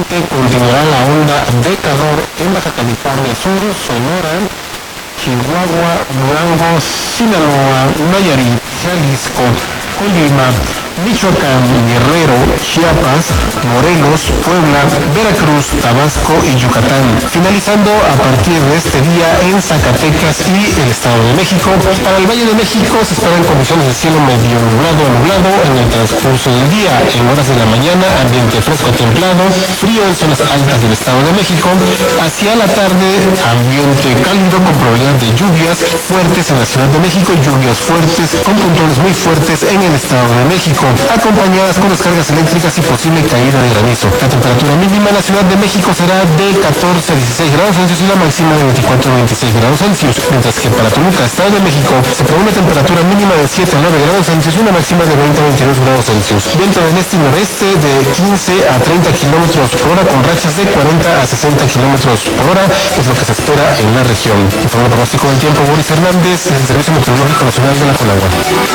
Continuará la onda de calor en Baja California Sur, Sonora, Chihuahua, Durango, Sinaloa, Nayarit, Jalisco, Colima, Michoacán, Guerrero, Chiapas, Morelos, Puebla, Veracruz, Tabasco y Yucatán, finalizando a partir de este día en Zacatecas y el Estado de México. Para el Valle de México se esperan condiciones de cielo medio nublado a nublado en el transcurso del día. En horas de la mañana, ambiente fresco templado, frío en zonas altas del Estado de México. Hacia la tarde, ambiente cálido con probabilidad de lluvias fuertes en la Ciudad de México, lluvias fuertes con puntuales muy fuertes en el Estado de México, acompañadas con descargas eléctricas y posible caída de granizo. La temperatura mínima en la Ciudad de México será de 14 a 16 grados Celsius y la máxima de 24 a 26 grados Celsius, mientras que para Toluca, Estado de México, se prevé una temperatura mínima de 7 a 9 grados Celsius y una máxima de 20 a 22 grados Celsius. Viento del este y noreste de 15 a 30 kilómetros por hora con rachas de 40 a 60 kilómetros por hora, es lo que se espera en la región. Informe pronóstico del tiempo, Boris Hernández, del Servicio Meteorológico Nacional de la Conagua.